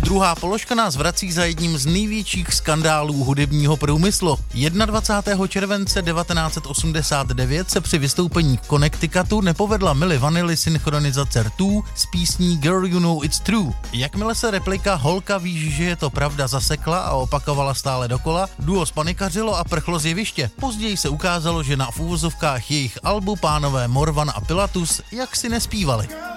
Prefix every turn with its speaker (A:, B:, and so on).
A: Druhá položka nás vrací za jedním z největších skandálů hudebního průmyslu. 21. července 1989 se při vystoupení v Connecticutu nepovedla Milli Vanilli synchronizace rtů s písní Girl You Know It's True. Jakmile se replika Holka víš, že je to pravda zasekla a opakovala stále dokola, duo spanikařilo a prchlo z jeviště. Později se ukázalo, že na v úvozovkách jejich albu pánové Morvan a Pilatus jaksi nespívali.